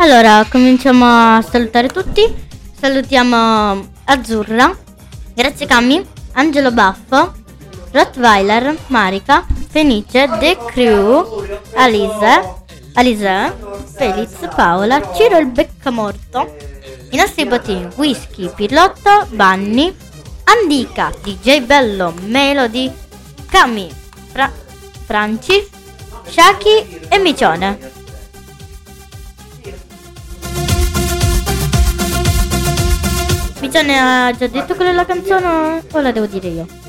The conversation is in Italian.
Allora, cominciamo a salutare tutti. Salutiamo Azzurra, Grazie Cammi, Angelo Baffo, Rottweiler, Marica, Fenice, The Crew, Alise, Felix, Paola, Ciro il Beccamorto, i nostri bottini Whisky, Pirlotto, Vanni, Andica, DJ Bello, Melody, Cami, Franci, Shaki e Micione. Micione ha già detto qual è la canzone o la devo dire io?